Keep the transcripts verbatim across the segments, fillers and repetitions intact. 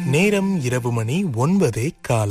நேரம் இரவு மணி ஒன்பதே கால்.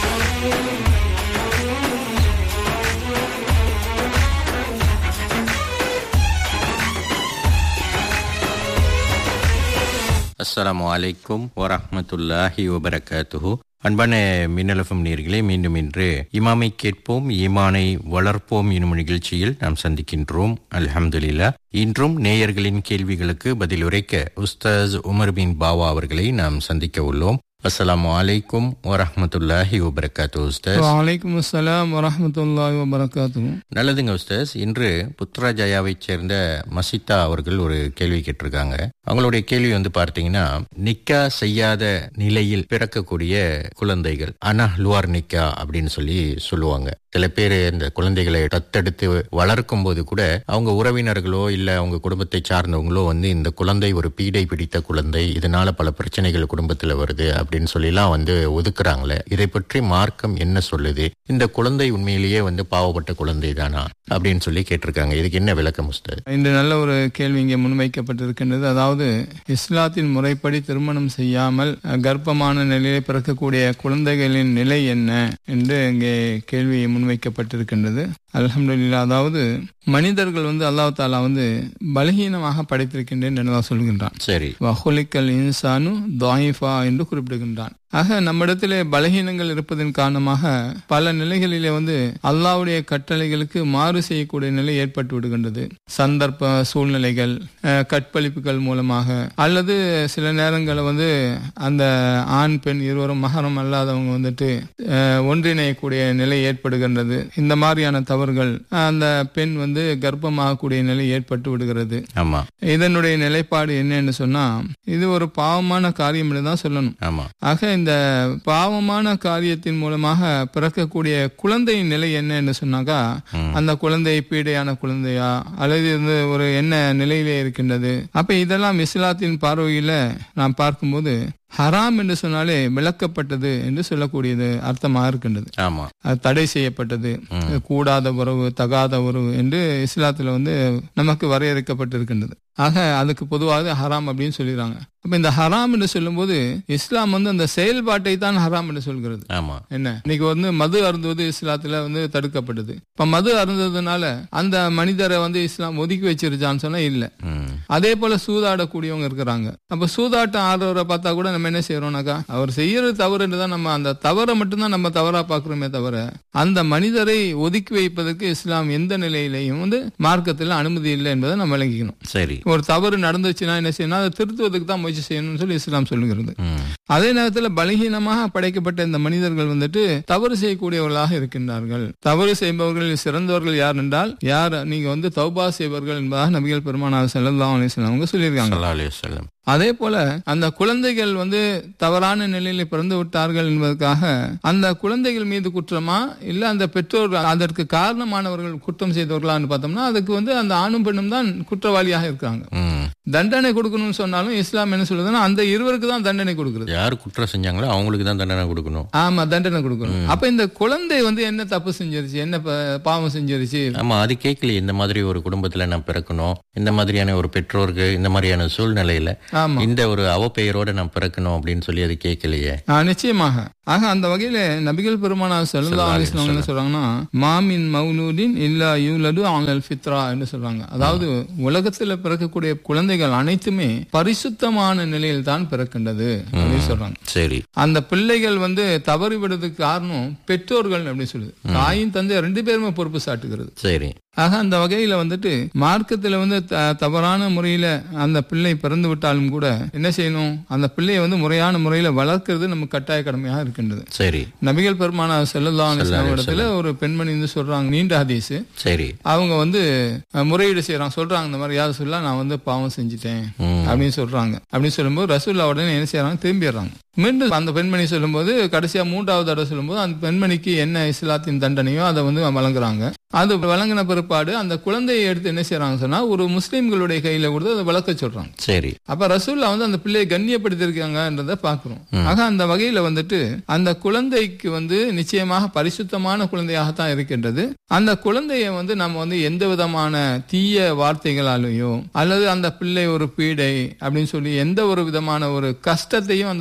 அஸ்ஸலாமு அலைக்கும் வரஹ்மத்துல்லாஹி வபரகாத்துஹு. அன்பான மின்னலஃபம் நேயர்களே, மீண்டும் இன்று இமாமை கேட்போம் ஈமானை வளர்ப்போம் எனும் நிகழ்ச்சியில் நாம் சந்திக்கின்றோம். அல்ஹம்துலில்லாஹ். இன்றும் நேயர்களின் கேள்விகளுக்கு பதில் உரைக்க உஸ்தாஸ் உமர் பின் பாவா அவர்களை நாம் சந்திக்க உள்ளோம். அஸ்ஸலாமு அலைக்கும் வரஹ்மத்துல்லாஹி வபரகாத்துஹு. உஸ்தாஸ். வலைக்கும் அஸ்ஸலாம் வரஹ்மத்துல்லாஹி வபரகாத்துஹு. நல்லதுங்க உஸ்தாஸ். இன்று புத்ராஜயாவை சேர்ந்த மசிதா அவர்கள் ஒரு கேள்வி கேட்டிருக்காங்க. அவங்களுடைய கேள்வி வந்து பார்த்தீங்கன்னா, நிக்கா செய்யாத நிலையில் பிறக்கக்கூடிய குழந்தைகள் அனஹ்லுவார் நிக்கா அப்படின்னு சொல்லி சொல்லுவாங்க. சில பேர் இந்த குழந்தைகளை தத்தெடுத்து வளர்க்கும் போது கூட அவங்க உறவினர்களோ இல்ல அவங்க குடும்பத்தை சார்ந்தவங்களோ வந்து இந்த குழந்தை ஒரு பீடை பிடித்த குழந்தை, இதனால பல பிரச்சனைகள் குடும்பத்துல வருது அப்படின்னு சொல்லி எல்லாம் வந்து ஒதுக்குறாங்களே, இதை பற்றி மார்க்கம் என்ன சொல்லுது? இந்த குழந்தை உண்மையிலேயே வந்து பாவப்பட்ட குழந்தை தானா அப்படின்னு சொல்லி கேட்டிருக்காங்க. இதுக்கு என்ன விளக்கம் உஸ்தாத்? இந்த நல்ல ஒரு கேள்வி இங்கே முன்வைக்கப்பட்டிருக்கின்றது. அதாவது இஸ்லாத்தின் முறைப்படி திருமணம் செய்யாமல் கர்ப்பமான நிலையிலே பிறக்கக்கூடிய குழந்தைகளின் நிலை என்ன என்று இங்கே கேள்வி முன்வைக்கப்பட்டிருக்கின்றது. அல்ஹம்துலில்லாஹ். அதாவது மனிதர்கள் வந்து அல்லாஹ் தாலா வந்து பலகீனமாக படைத்திருக்கின்றேன் என்றுதான் சொல்கின்றான். சரி. வஹுலிக்கல் இன்சானு தாயிஃபா என்று குறிப்பிடுகின்றான். ஆக நம்மிடத்திலே பலகீனங்கள் இருப்பதன் காரணமாக பல நிலைகளிலே வந்து அல்லாஹ்வுடைய கட்டளைகளுக்கு மாறு செய்யக்கூடிய நிலை ஏற்பட்டு விடுகின்றது. சந்தர்ப்ப சூழ்நிலைகள், கற்பழிப்புகள் மூலமாக, அல்லது சில நேரங்களில் வந்து அந்த ஆண் பெண் இருவரும் மகரம் அல்லாதவங்க வந்துட்டு ஒன்றிணையக்கூடிய நிலை ஏற்படுகின்றது. இந்த மாதிரியான தவறுகள் அந்த பெண் வந்து கர்ப்பமாகக்கூடிய நிலை ஏற்பட்டு விடுகிறது. ஆமா. இதனுடைய நிலைப்பாடு என்னன்னு சொன்னா, இது ஒரு பாவமான காரியம் தான் சொல்லணும். ஆமா. ஆக இந்த பாவமான காரியத்தின் மூலமாக பிறக்கக்கூடிய குழந்தையின் நிலை என்னன்னு சொன்னாக்கா, அந்த குழந்தை பீடையான குழந்தையா அல்லது ஒரு என்ன நிலையிலே இருக்கின்றது? அப்ப இதெல்லாம் இஸ்லாத்தின் பார்வையில நாம் பார்க்கும்போது ஹராம் என்று சொன்னாலே விளக்கப்பட்டது என்று சொல்லக்கூடியது அர்த்தமாக இருக்கின்றது. ஆமா. அது தடை செய்யப்பட்டது, கூடாத உறவு, தகாத உறவு என்று இஸ்லாத்துல வந்து நமக்கு வரையறுக்கப்பட்டிருக்கின்றது. ஆக அதுக்கு பொதுவாக ஹராம் அப்படின்னு சொல்லிடுறாங்க. அப்ப இந்த ஹராம் என்று சொல்லும் போது இஸ்லாம் வந்து அந்த செயல்பாட்டை தான் ஹராம் என்று சொல்கிறது. என்ன, இன்னைக்கு வந்து மது அருந்துவது இஸ்லாத்துல வந்து தடுக்கப்பட்டது. இப்ப மது அருந்ததுனால அந்த மனிதரை வந்து இஸ்லாம் ஒதுக்கி வச்சிருச்சான்னு சொன்னா இல்ல. அதே போல சூதாடக்கூடியவங்க இருக்கிறாங்க. அப்ப சூதாட்டம் ஆடுறவரை பார்த்தா கூட நம்ம என்ன செய்யறோம்னாக்கா, அவர் செய்யறது தவறுன்றதான் நம்ம அந்த தவறை மட்டும்தான் நம்ம தவறா பாக்குறோமே தவிர அந்த மனிதரை ஒதுக்கி வைப்பதற்கு இஸ்லாம் எந்த நிலையிலையும் வந்து மார்க்கத்தில் அனுமதி இல்லை என்பதை நம்ம விளங்கிக்கணும். சரி. ஒரு தவறு நடந்துச்சுன்னா என்ன செய்யணும், அதை திருத்துவதற்கு தான் முயற்சி செய்யணும்னு சொல்லி இஸ்லாம் சொல்லுகிறது. அதே நேரத்தில் பலகீனமாக படைக்கப்பட்ட இந்த மனிதர்கள் வந்துட்டு தவறு செய்யக்கூடியவர்களாக இருக்கின்றார்கள். தவறு செய்பவர்கள் சிறந்தவர்கள் யார் என்றால், யார் நீங்க வந்து தௌபா செய்வர்கள் என்பதாக நபிகள் பெருமானார் ஸல்லல்லாஹு அலைஹி வஸல்லம் அவங்க சொல்லியிருக்காங்க. அதே போல அந்த குழந்தைகள் வந்து தவறான நிலையில பிறந்து விட்டார்கள் என்பதற்காக அந்த குழந்தைகள் மீது குற்றமா இல்ல அந்த பெற்றோர்கள் அதற்கு காரணமானவர்கள் குற்றம் செய்தவர்களான்னு பார்த்தோம்னா அதுக்கு வந்து அந்த ஆணும் பெண்ணும் தான் குற்றவாளியாக இருக்காங்க. தண்டனை கொடுக்கணும்னு சொன்னாலும் இஸ்லாம் என்ன சொல்லுதுன்னா அந்த இருவருக்கு தான் தண்டனை கொடுக்கிறது. யாரு குற்றம் செஞ்சாங்களோ அவங்களுக்கு தான் தண்டனை கொடுக்கணும். ஆமா, தண்டனை கொடுக்கணும். அப்ப இந்த குழந்தை வந்து என்ன தப்பு செஞ்சிருச்சு, என்ன பாவம் செஞ்சிருச்சு? ஆமா, அது கேட்கல. இந்த மாதிரி ஒரு குடும்பத்துல நான் பிறக்கணும், இந்த மாதிரியான ஒரு பெற்றோருக்கு இந்த மாதிரியான சூழ்நிலையில இந்த ஒரு அவப்பெயரோட நான் பிறக்கணும் அப்படின்னு சொல்லி அது கேட்கலையே. நிச்சயமாக. ஆக அந்த வகையில நபிகள் பெருமானார் ஸல்லல்லாஹு அலைஹி வஸல்லம் என்ன சொல்றாங்கன்னா, மாமின் மௌலூதின் இல்லா யூலது அலல் ஃபித்ரா என்று சொல்றாங்க. அதாவது உலகத்துல பிறக்கக்கூடிய குழந்தைகள் அனைத்துமே பரிசுத்தமான நிலையில் தான் பிறக்கின்றது அப்படின்னு சொல்றாங்க. சரி. அந்த பிள்ளைகள் வந்து தவறி விடுறதுக்கு காரணம் பெற்றோர்கள் அப்படின்னு சொல்லுது. தாயும் தந்தை ரெண்டு பேருமே பொறுப்பு சாட்டுகிறது. சரி. ஆக அந்த வகையில வந்துட்டு மார்க்கத்துல வந்து தவறான முறையில அந்த பிள்ளை பிறந்து விட்டாலும் கூட என்ன செய்யணும், அந்த பிள்ளையை வந்து முறையான முறையில வளர்க்கிறது நம்ம கட்டாய கடமையாக இருக்கின்றது. சரி. நபிகள் பெருமானார் ஸல்லல்லாஹு அலைஹி வஸல்லம் இடத்துல ஒரு பெண்மணி வந்து சொல்றாங்க, நீண்ட ஹதீஸ். சரி. அவங்க வந்து முறையீடு செய்யறாங்க, சொல்றாங்க இந்த மாதிரி யார் சொல்ல நான் வந்து பாவம் செஞ்சுட்டேன் அப்படின்னு சொல்றாங்க. அப்படின்னு சொல்லும்போது ரசூலுல்லாஹ் உடனே என்ன செய்யறாங்க, திரும்பிடுறாங்க. மீண்டும் அந்த பெண்மணி சொல்லும் போது கடைசியா மூன்றாவது தடவை சொல்லும் போது அந்த பெண்மணிக்கு என்ன இஸ்லாத்தின் தண்டனையோ அதை வந்து வழங்குறாங்க. அது வழங்கின பிற்பாடு அந்த குழந்தையை எடுத்து என்ன செய்யறாங்க சொன்னா ஒரு முஸ்லிம்களுடைய கையில கொடுத்து அதை வளர்க்க சொல்றாங்க. சரி. அப்ப ரசூலுல்லாஹ் வந்து அந்த பிள்ளையை கண்ணியப்படுத்திருக்காங்கன்றத பாக்குறோம். ஆக அந்த வகையில வந்துட்டு அந்த குழந்தைக்கு வந்து நிச்சயமாக பரிசுத்தமான குழந்தையாகத்தான் இருக்கின்றது. அந்த குழந்தைய வந்து நம்ம வந்து எந்த விதமான தீய வார்த்தைகளாலேயோ அல்லது அந்த பிள்ளை ஒரு பீடை அப்படின்னு சொல்லி எந்த ஒரு விதமான ஒரு கஷ்டத்தையும் அந்த பிள்ளைகளுக்கு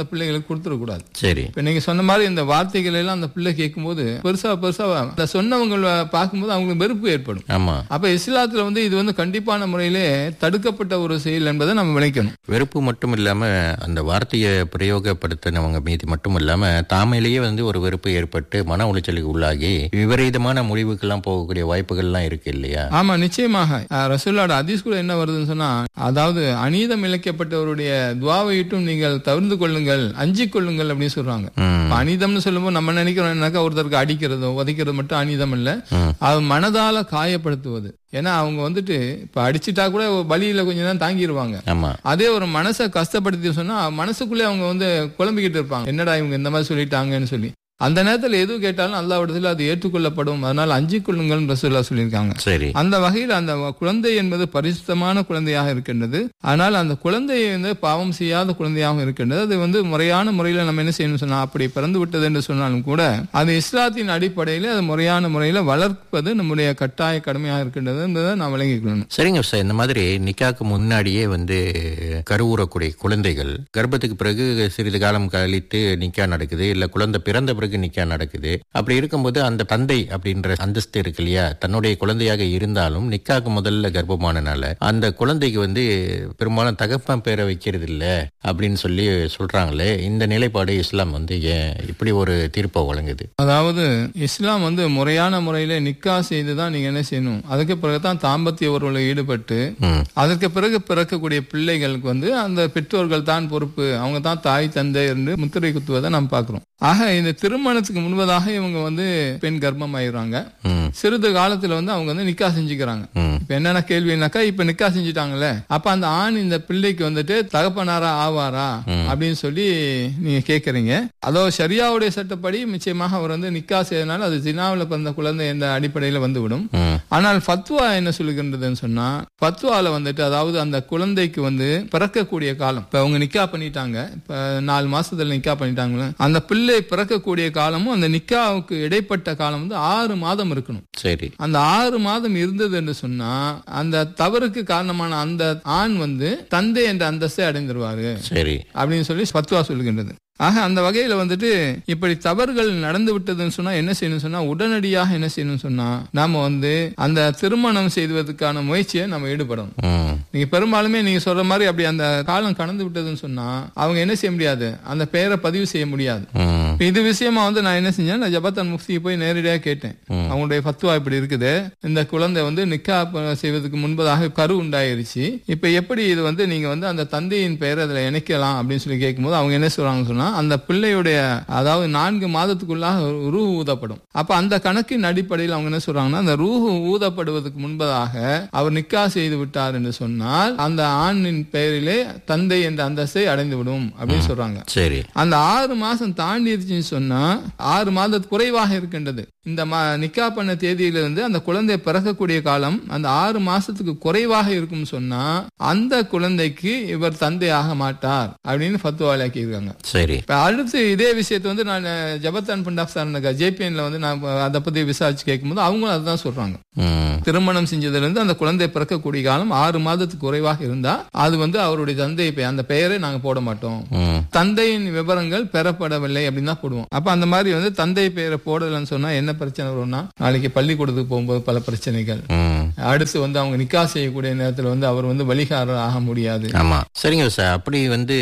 கொடுத்துடக்கூடாது. சரி. இப்ப நீங்க சொன்ன மாதிரி இந்த வார்த்தைகள் எல்லாம் அந்த பிள்ளை கேட்கும்போது பெருசா பெருசா அந்த சொன்னவங்க பார்க்கும்போது அவங்களுக்கு வெறுப்பு ஏற்படும். ஆமா. அப்ப இஸ்லாத்துல வந்து இது வந்து கண்டிப்பான முறையிலே தடுக்கப்பட்ட ஒரு செயல் என்பதை நம்ம விளைக்கணும். வெறுப்பு மட்டும் இல்லாம அந்த வார்த்தையை பிரயோகப்படுத்தினவங்க மீது மட்டும் இல்லாம தாமையிலேயே வந்து ஒரு வெறுப்பு ஏற்பட்டு மன உளைச்சலுக்கு உள்ளாகி விபரீதமான முடிவுக்கெல்லாம் போகக்கூடிய வாய்ப்புகள் எல்லாம் இருக்கு இல்லையா? ஆமா, நிச்சயமாக. ரசூலுல்லாஹ் ஹதீஸ் கூட என்ன வருதுன்னு சொன்னா, அதாவது அநீதம் இழைக்கப்பட்டவருடைய துஆவையிட்டும் நீங்கள் தவிர்த்து கொள்ளுங்கள், அஞ்சிக் கொள்ளுங்கள் அப்படின்னு சொல்றாங்க. அநீதம்னு சொல்லும்போது நம்ம நினைக்கிறோம் என்னக்கா ஒருத்தருக்கு அடிக்கிறதோ உதைக்கிறது மட்டும் அநீதம் இல்ல, அது மனதால காயப்படுத்துவது. ஏன்னா அவங்க வந்துட்டு இப்ப அடிச்சுட்டா கூட வலியில கொஞ்சம் தான் தாங்கிடுவாங்க. அதே ஒரு மனசை கஷ்டப்படுத்தி சொன்னா மனசுக்குள்ளே அவங்க வந்து குழம்பிக்கிட்டு இருப்பாங்க, என்னடா இவங்க இந்த மாதிரி சொல்லிட்டாங்கன்னு சொல்லி. அந்த நேரத்தில் எது கேட்டாலும் அல்லாஹ்விடத்தில் அது ஏற்றுக்கொள்ளப்படும். அதனால அஞ்சிக் கொள்ளுங்கள் ரசூலுல்லாஹ் சொல்லியிருக்காங்க. சரி. அந்த வகையில் அந்த குழந்தை என்பது பரிசுத்தமான குழந்தையாக இருக்கின்றது. ஆனால் அந்த குழந்தையை வந்து பாவம் செய்யாத குழந்தையாக இருக்கின்றது. அது வந்து முறையான முறையில் நம்ம என்ன செய்யணும் சொன்னா, அப்படி பிறந்து விட்டது என்று சொன்னாலும் கூட அது இஸ்லாத்தின் அடிப்படையில் அது முறையான முறையில் வளர்ப்பது நம்முடைய கட்டாய கடமையாக இருக்கின்றது என்பதை நான் விளங்கிக்கணும். சரிங்க சார். இந்த மாதிரி நிக்காக்கு முன்னாடியே வந்து கருவுறக்கூடிய குழந்தைகள் கர்ப்பத்துக்கு பிறகு சிறிது காலம் கழித்து நிக்கா நடக்குது, இல்ல குழந்தை பிறந்த பிறகு நிக்கா நடக்குது. அப்படி இருக்கும்போது அந்த தந்தை அப்படின்ற அந்தஸ்து இருக்கு இல்லையா, தன்னுடைய குழந்தையாக இருந்தாலும் நிக்காக்கு முதல்ல கர்ப்பமானனால அந்த குழந்தைக்கு வந்து பெரும்பாலும் தகப்பன் பேரை வைக்கிறது இல்ல அப்படின்னு சொல்லி சொல்றாங்களே, இந்த நிலைப்பாடு இஸ்லாம் வந்து ஏன் இப்படி ஒரு தீர்ப்பை வழங்குது? அதாவது இஸ்லாம் வந்து முறையான முறையில நிக்கா செய்துதான் நீங்க என்ன செய்யணும், அதுக்கு பிறகுதான் தாம்பத்திய உறவுல ஈடுபட்டு அதற்கு பிறகு பிறக்கக்கூடிய பிள்ளைகளுக்கு வந்து அந்த பெற்றோர்கள் தான் பொறுப்பு, அவங்க தான் தாய் தந்தை என்று முத்திரை குத்துவதை நாம் பார்க்கிறோம். ஆக இந்த திருமணத்துக்கு முன்பதாக இவங்க வந்து பெண் கர்ப்பம் ஆயிடுறாங்க. சிறிது காலத்துல வந்து அவங்க வந்து நிக்கா செஞ்சுக்கிறாங்க. இப்ப என்னென்ன கேள்வினாக்கா, இப்ப நிக்கா செஞ்சுட்டாங்கல்ல, அப்ப அந்த ஆண் இந்த பிள்ளைக்கு வந்துட்டு தகப்பனாரா ஆவாரா அப்படின்னு சொல்லி நீங்க கேக்குறீங்க. அதோ ஷரியாவுடைய சட்டப்படி நிச்சயமாக அவர் வந்து நிக்கா செய்யறதுனால அது ஜினாவுல பிறந்த குழந்தை என்ற அடிப்படையில வந்துவிடும். ஆனால் ஃபத்வா என்ன சொல்லுகின்றதுன்னு சொன்னா, ஃபத்வால வந்துட்டு அதாவது அந்த குழந்தைக்கு வந்து பிறக்கக்கூடிய காலம், இப்ப அவங்க நிக்கா பண்ணிட்டாங்க, இப்ப நாலு மாசத்துல நிக்கா பண்ணிட்டாங்களே, அந்த பிள்ளை பிறக்கக்கூடிய காலமும் அந்த நிக்காவுக்கு இடைப்பட்ட காலம் வந்து ஆறு மாதம் இருக்கணும். சரி. அந்த ஆறு மாதம் இருந்தது என்று சொன்னா அந்த தவறுக்கு காரணமான அந்த ஆண் வந்து தந்தை என்ற அந்தஸ்தை அடைந்துருவாரு. சரி. அப்படின்னு சொல்லி ஃபத்வா சொல்லுகின்றது. ஆக அந்த வகையில வந்துட்டு இப்படி தவறுகள் நடந்து விட்டதுன்னு சொன்னா என்ன செய்யணும் சொன்னா, உடனடியாக என்ன செய்யணும் சொன்னா நாம வந்து அந்த திருமணம் செய்வதற்கான முயற்சியை நம்ம ஈடுபடணும். நீங்க பெரும்பாலுமே நீங்க சொல்ற மாதிரி அப்படி அந்த காலம் கடந்து விட்டதுன்னு சொன்னா அவங்க என்ன செய்ய முடியாது, அந்த பெயரை பதிவு செய்ய முடியாது. இது விஷயமா வந்து நான் என்ன செஞ்சேன், நான் ஜபத்தான் முஃப்தியை போய் நேரடியாக கேட்டேன், அவங்களுடைய ஃபத்வா இப்படி இருக்குது, இந்த குழந்தை வந்து நிக்கா செய்வதற்கு முன்பதாக கரு உண்டாயிருச்சு, இப்ப எப்படி இது வந்து நீங்க வந்து அந்த தந்தையின் பெயரை அதுல இணைக்கலாம் அப்படின்னு சொல்லி கேட்கும்போது அவங்க என்ன சொல்றாங்கன்னு சொன்னா, அந்த பிள்ளையுடைய அதாவது நான்கு மாதத்துக்குள்ளாக ரூஹ் ஊதப்படும். அப்ப அந்த கணக்கின் அடிப்படையில் அவங்க என்ன சொல்றாங்கன்னா, அந்த ரூஹ் ஊதப்படுவதற்கு முன்பதாக அவர் நிக்கா செய்து விட்டார் என்று சொன்னால் அந்த ஆணின் பெயரிலே தந்தை என்ற அந்தஸ்தை அடைந்து விடும் அப்படின்னு சொல்றாங்க. சரி. அந்த ஆறு மாசம் தாண்டிடுச்சுன்னு சொன்னா ஆறு மாதம் குறைவாக இருக்கின்றது. இந்த நிக்கா பண்ண தேதியிலிருந்து அந்த குழந்தை பிறக்கக்கூடிய காலம் அந்த ஆறு மாசத்துக்கு குறைவாக இருக்கும் சொன்னா அந்த குழந்தைக்கு இவர் தந்தை ஆக மாட்டார் அப்படின்னு ஃபத்வாலாக்கி இருக்காங்க. சரி. அடுத்து இதே விஷயத்தை வந்து நான் ஜபத்தான் பண்டாப் சார் ஜேபிஎன்ல வந்து நான் அதை பத்தி விசாரிச்சு கேட்கும்போது அவங்களும் அதுதான் சொல்றாங்க. திருமணம் செஞ்சதுல இருந்து அந்த குழந்தை பிறக்கக்கூடிய காலம் ஆறு மாதத்துக்கு குறைவாக இருந்தா அது வந்து அவருடைய தந்தை அந்த பெயரை நாங்க போட மாட்டோம், தந்தையின் விவரங்கள் பெறப்படவில்லை அப்படின்னு தான் போடுவோம். அப்ப அந்த மாதிரி வந்து தந்தை பெயரை போடலன்னு சொன்னா என்ன பிரச்சனை வரும்னா, நாளைக்கு பள்ளிக்கூடத்துக்கு போகும்போது பல பிரச்சனைகள், அடுத்து வந்து அவங்க நிக்கா செய்யக்கூடிய நேரத்தில் வந்து அவர் வந்து வழிகாரர் ஆக முடியாது. ஆமா. சரிங்க சார். அப்படி வந்து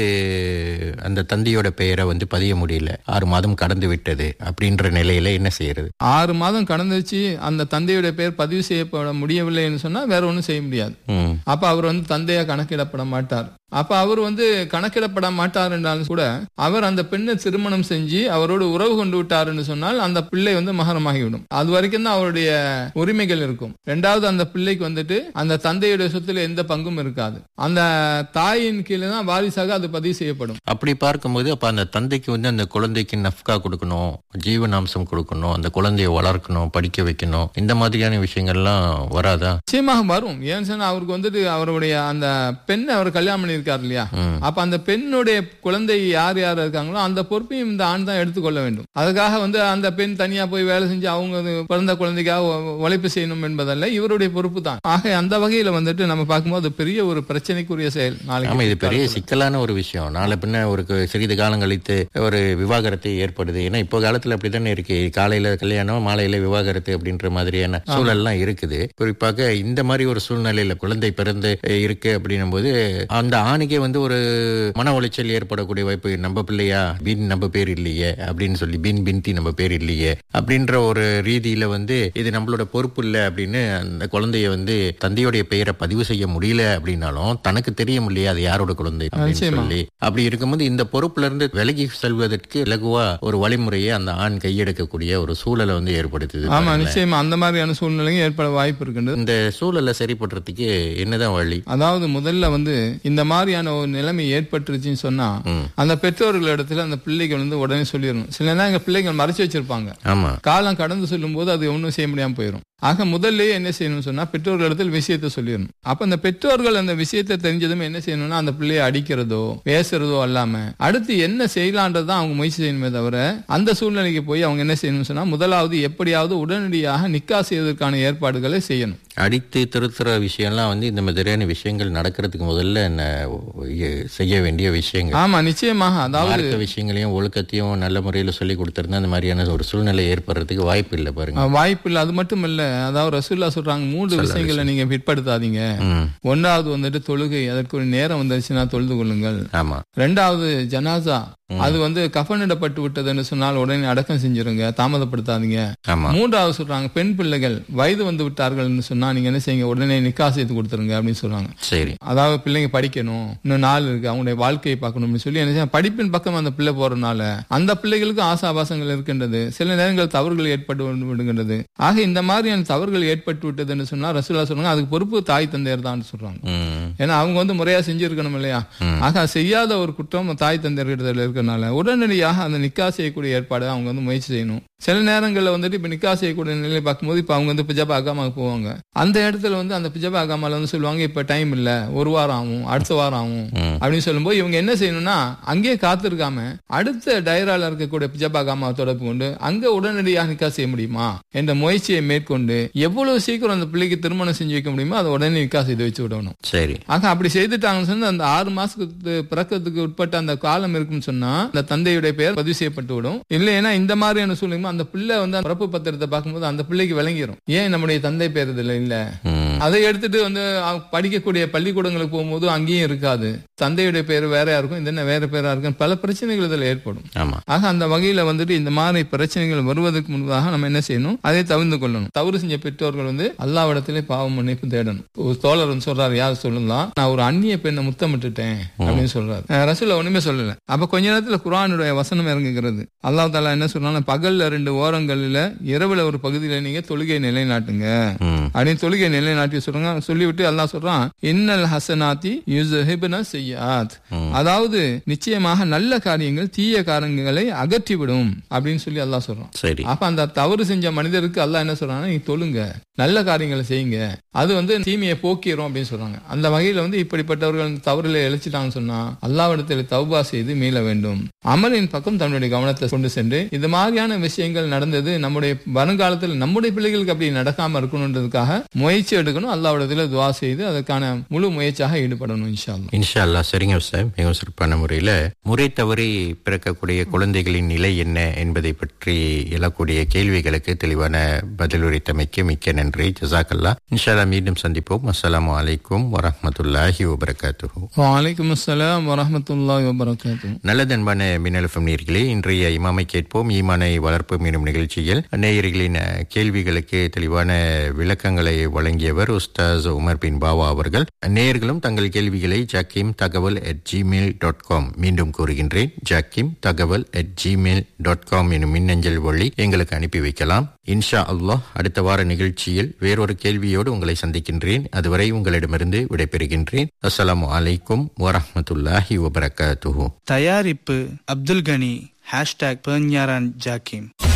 அந்த தந்தையோட பெயரை வந்து பதிய முடியல, ஆறு மாதம் கடந்து விட்டது அப்படின்ற நிலையில என்ன செய்யறது? ஆறு மாதம் கடந்துச்சு, அந்த தந்தையோட பெயர் பதிவு செய்யப்பட முடியவில்லைன்னு சொன்னா வேற ஒண்ணும் செய்ய முடியாது. அப்ப அவர் வந்து தந்தையா கணக்கிடப்பட மாட்டார். அப்ப அவர் வந்து கணக்கிடப்பட மாட்டார் என்றாலும் கூட அவர் அந்த பெண்ணை திருமணம் செஞ்சு அவரோடு உறவு கொண்டு விட்டார் என்று சொன்னால் அந்த பிள்ளை வந்து மகரமாகிவிடும். அது வரைக்கும் தான் அவருடைய உரிமைகள் இருக்கும். ரெண்டாவது அந்த பிள்ளைக்கு வந்துட்டு அந்த தந்தையுடைய சொத்துல எந்த பங்கும் இருக்காது. அந்த தாயின் கீழே தான் வாரிசாக அது பதிவு செய்யப்படும். அப்படி பார்க்கும்போது அப்ப அந்த தந்தைக்கு வந்து அந்த குழந்தைக்கு நஃப்கா கொடுக்கணும், ஜீவனாம்சம் கொடுக்கணும், அந்த குழந்தைய வளர்க்கணும், படிக்க வைக்கணும், இந்த மாதிரியான விஷயங்கள்லாம் வராதா? நிச்சயமாக வரும். ஏன்னு சொன்னா அவருக்கு வந்துட்டு அவருடைய அந்த பெண்ணை அவர் கல்யாணம் பண்ணி இருக்காரு இல்லையா, அப்ப அந்த பெண்ணுடைய குழந்தை யார் யார் இருக்காங்களோ அந்த பொறுப்பையும் இந்த ஆண் தான் எடுத்துக்கொள்ள வேண்டும். அதுக்காக வந்து அந்த பெண் தனியா போய் வேலை செஞ்சு அவங்க பிறந்த குழந்தைக்காக உழைப்பு செய்யணும் என்பதல்ல, இவருடைய பொறுப்பு தான். ஆக அந்த வகையில வந்துட்டு நம்ம பார்க்கும்போது பெரிய ஒரு பிரச்சனைக்குரிய செயல். நாளைக்கு இது பெரிய சிக்கலான ஒரு விஷயம். நாளை பின்ன ஒரு சிறிது காலம் கழித்து ஒரு விவாகரத்து ஏற்படுது. ஏன்னா இப்போ காலத்துல அப்படித்தானே இருக்கு, காலையில கல்யாணம் மாலையில விவாகரத்து அப்படின்ற மாதிரியான சூழல்லாம் இருக்குது. குறிப்பாக இந்த மாதிரி ஒரு சூழ்நிலையில குழந்தை பிறந்து இருக்கு அப்படின்னும் போது அந்த ஆணுக்கே வந்து ஒரு மன உளைச்சல் ஏற்படக்கூடிய வாய்ப்பு. நம்ம பிள்ளையா, பின் நம்ம பேர் இல்லையே அப்படின்னு சொல்லி, பின் பின்தி நம்ம பேர் இல்லையே அப்படின்ற ஒரு ரீதியில வந்து இது நம்மளோட பொறுப்பு இல்லை அப்படின்னு அந்த குழந்தைய வந்து தந்தையுடைய பெயரை பதிவு செய்ய முடியல அப்படின்னாலும் தனக்கு தெரிய முடியாது அது யாரோட குழந்தை அப்படின்னு சொல்லி. அப்படி இருக்கும்போது இந்த பொறுப்புல இருந்து விலகி செல்வதற்கு இலகுவா ஒரு வழிமுறையை அந்த ஆண் கையெடுக்கக்கூடிய ஒரு சூழலை வந்து ஏற்படுத்துது. ஆமா, நிச்சயமா அந்த மாதிரியான சூழ்நிலையும் ஏற்பட வாய்ப்பு இருக்கு. இந்த சூழலை சரிப்படுறதுக்கு என்னதான் வழி? அதாவது முதல்ல வந்து இந்த மாதிரியான ஒரு நிலைமை ஏற்பட்டுருச்சுன்னு சொன்னா அந்த பெற்றோர்கள் இடத்துல அந்த பிள்ளைகள் வந்து உடனே சொல்லிடணும். சில நேரம் எங்க பிள்ளைகள் மறைச்சு வச்சிருப்பாங்க, காலம் கடந்து சொல்லும் போது அது ஒன்றும் செய்ய முடியாம போயிடும். ஆக முதல்ல என்ன செய்யணும்னு சொன்னா பெற்றோர்கள் இடத்துல விஷயத்த சொல்லிடணும். அப்ப அந்த பெற்றோர்கள் அந்த விஷயத்தை தெரிஞ்சதும் என்ன செய்யணும்னா அந்த பிள்ளையை அடிக்கிறதோ பேசுறதோ அல்லாம அடுத்து என்ன செய்யலான்றதான் அவங்க முயற்சி செய்யணுமே தவிர அந்த சூழ்நிலைக்கு போய் அவங்க என்ன செய்யணும்னு சொன்னா முதலாவது எப்படியாவது உடனடியாக நிக்கா செய்வதற்கான ஏற்பாடுகளை செய்யணும். அடித்து திருத்துற விஷயம்லாம் வந்து இந்த மாதிரியான விஷயங்கள் நடக்கிறதுக்கு முதல்ல என்ன செய்ய வேண்டிய விஷயங்கள். ஆமா, நிச்சயமாக. அதாவது விஷயங்களையும் ஒழுக்கத்தையும் நல்ல முறையில சொல்லி கொடுத்திருந்தா அந்த மாதிரியான ஒரு சூழ்நிலை ஏற்படுறதுக்கு வாய்ப்பு இல்லை. பாருங்க, வாய்ப்பு இல்லை. அது மட்டும் இல்ல, அதாவது ரசூலுல்லாஹ் சொல்றாங்க மூன்று விஷயங்களை நீங்க பிற்படுத்தாதீங்க. ஒன்றாவது வந்துட்டு தொழுகை, அதற்கு ஒரு நேரம் வந்துருச்சுன்னா தொழுது கொள்ளுங்கள். ஆமா. ரெண்டாவது ஜனாசா, அது வந்து கஃனிடப்பட்டு விட்டதுன்னு சொன்னால் உடனே அடக்கம் செஞ்சிருங்க, தாமதப்படுத்தாதீங்க. மூன்றாவது சொல்றாங்க பெண் பிள்ளைகள் வயது வந்து விட்டார்கள் சொன்னா நீங்க என்ன செய்யுங்க, உடனே நிக்கா செய்து கொடுத்துருங்க அப்படின்னு சொல்றாங்க. சரி. அதாவது பிள்ளைங்க படிக்கணும், இன்னும் நாள் இருக்கு, அவங்களுடைய வாழ்க்கையை பார்க்கணும் சொல்லி என்ன படிப்பின் பக்கம் அந்த பிள்ளை போறதுனால அந்த பிள்ளைகளுக்கு ஆசாபாசங்கள் இருக்கின்றது, சில நேரங்கள் தவறுகள் ஏற்பட்டு விடுகின்றது. ஆக இந்த மாதிரியான தவறுகள் ஏற்பட்டு விட்டதுன்னு சொன்னா ரசூலுல்லாஹ் சொல்றாங்க அதுக்கு பொறுப்பு தாய் தந்தையர் தான் சொல்றாங்க. ஏன்னா அவங்க வந்து முறையா செஞ்சிருக்கணும் இல்லையா. ஆக செய்யாத ஒரு குற்றம் தாய் தந்தையர்கிட்ட இருக்கனால உடனடியாக அந்த நிக்கா செய்யக்கூடிய ஏற்பாடு அவங்க வந்து முயற்சி செய்யணும். சில நேரங்களில் வந்துட்டு இப்ப நிக்கா செய்யக்கூடிய நிலையை பார்க்கும்போது இப்ப அவங்க வந்து பிஜாபா அகாமாவுக்கு போவாங்க. அந்த இடத்துல வந்து அந்த பிஜாபா அகாமால வந்து சொல்லுவாங்க இப்ப டைம் இல்ல, ஒரு வாரம் ஆகும், அடுத்த வாரம் ஆகும் அப்படின்னு சொல்லும்போது இவங்க என்ன செய்யணும்னா அங்கேயே காத்திருக்காம அடுத்த டைரால இருக்கக்கூடிய பிஜாபா அகாமாவை தொடர்பு கொண்டு அங்க உடனடியாக நிக்கா செய்ய முடியுமா என்ற முயற்சியை மேற்கொண்டு எவ்வளவு சீக்கிரம் அந்த பிள்ளைக்கு திருமணம் செஞ்சு வைக்க முடியுமோ அதை உடனே நிக்கா செய்து வச்சு விடணும். சரி. ஆக அப்படி செய்துட்டாங்கன்னு சொன்னா அந்த ஆறு மாசத்துக்கு பிறக்கிறதுக்கு உட்பட்ட அந்த காலம் இருக்குன்னு சொன்னா அந்த தந்தையுடைய பெயர் பதிவு செய்யப்பட்டு விடும். இல்லைன்னா இந்த மாதிரியான சூழ்நிலை அந்த பிள்ளை வந்து பிறப்பு பத்திரத்தை பார்க்கும்போது அந்த பிள்ளைக்கு விளங்கிடும் ஏன் நம்முடைய தந்தை பேர் இதுல இல்ல. அதை எடுத்துட்டு வந்து படிக்கக்கூடிய பள்ளிக்கூடங்களுக்கு போகும்போது அங்கேயும் இருக்காது, தந்தையுடைய பேர் வேறையா இருக்கும், இது என்ன வேற பேரா இருக்கும், பல பிரச்சனைகள் இதுல ஏற்படும். ஆக அந்த வகையில வந்துட்டு இந்த மாதிரி பிரச்சனைகள் வருவதற்கு முன்பாக நம்ம என்ன செய்யணும், அதை தவிர்த்து கொள்ளணும். தவறு செஞ்ச பெற்றோர்கள் வந்து அல்லாஹ்விடத்திலே பாவம் மன்னிப்பு தேடணும். ஒரு தோழர் வந்து சொல்றாரு, யார் சொல்லலாம், நான் ஒரு அந்நிய பெண்ணை முத்தமிட்டுட்டேன் அப்படின்னு சொல்றாரு. ரசூலுல்லாஹ் ஒண்ணுமே சொல்லல. அப்ப கொஞ்ச நேரத்துல குர்ஆனுடைய வசனம் இறங்குகிறது. அல்லாஹ் தஆலா என்ன சொல்றாங்க, பகல்ல ரெண்டு ஓரங்களில இரவுல ஒரு பகுதியில நீங்க தொழுகை நிலைநாட்டுங்க அப்படின்னு தொழுகை நிலைநாட்டி சொல்றாங்க. சொல்லிவிட்டு அல்லாஹ் சொல்றான் இன்னல் ஹசனாத்தி யுஸ்ஹிபுன ஸய்யிஆத், அதாவது நிச்சயமாக நல்ல காரியங்கள் தீய காரியங்களை அகற்றிவிடும் அப்படின்னு சொல்லி அல்லாஹ் சொல்றான். அப்ப அந்த தவறு செஞ்ச மனிதருக்கு அல்லாஹ் என்ன சொல்றாங்கன்னா நீங்க தொழுங்க, நல்ல காரியங்களை செய்யுங்க, அது வந்து தீமையை போக்கிரும் அப்படின்னு சொல்றாங்க. அந்த வகையில வந்து இப்படிப்பட்டவர்கள் தவறுல இழைச்சிட்டாங்கன்னு சொன்னா அல்லாஹ்விடத்தில் தௌபா செய்து மீள வேண்டும். அமலின் பக்கம் தன்னுடைய கவனத்தை கொண்டு சென்று இந்த மாதிரியான விஷயங்கள் நடந்தது நம்முடைய வருங்காலத்தில் நம்முடைய பிள்ளைகளுக்கு அப்படி நடக்காம இருக்கணும்ன்றதுக்காக முயற்சி எடுக்கணும். அல்லாஹ்விடத்தில் துஆ செய்து அதற்கான முழு முயற்சியாக ஈடுபடணும். இன்ஷா அல்லாஹ். இன்ஷா அல்லாஹ். சரிங்க சார், மிகவும் சிறப்பான முறையில முறை தவறி பிறக்கக்கூடிய குழந்தைகளின் நிலை என்ன என்பதை பற்றி எழக்கூடிய கேள்விகளுக்கு தெளிவான பதிலுரைத்தமைக்கு மிக்க நன்றி. ஜஸாக்கல்லாஹ். இன்ஷா அல்லாஹ் மீண்டும் சந்திப்போம். அஸ்ஸலாமு அலைக்கும் வரஹ்மத்துல்லாஹி வபரகாத்துஹு. வஅலைக்கும் அஸ்ஸலாம் வரஹ்மத்துல்லாஹி வபரகாத்துஹு. நல்லது அன்பான மின்னல் எஃப்எம் நேயர்களே, இன்றைய இமாமை கேட்போம் ஈமானை வளர்ப்போம் எனும் நிகழ்ச்சியில் நேயர்களின் கேள்விகளுக்கு தெளிவான விளக்கங்களை வழங்கியவர் உஸ்தாஸ் உமர் பின் பாவா அவர்கள். நேயர்களும் தங்கள் கேள்விகளை ஜாக்கிம் தகவல் அட் ஜிமெயில் டாட் காம், மீண்டும் கூறுகின்றேன், ஜாக்கிம் தகவல் அட் ஜிமெயில் டாட் காம் எனும் மின்னஞ்சல் வழி எங்களுக்கு அனுப்பி வைக்கலாம். இன்ஷா அல்லாஹ் அடுத்த வார நிகழ்ச்சியில் வேறொரு கேள்வியோடு உங்களை சந்திக்கின்றேன். அதுவரை உங்களிடமிருந்து விடைபெறுகின்றேன். அஸ்ஸலாமு அலைக்கும் வரஹ்மத்துல்லாஹி வபரகாத்துஹு. தயாரிப்பு அப்துல் கனி. ஹேஷ்டாக் பெர்ஞாரான் ஜாக்கிம்.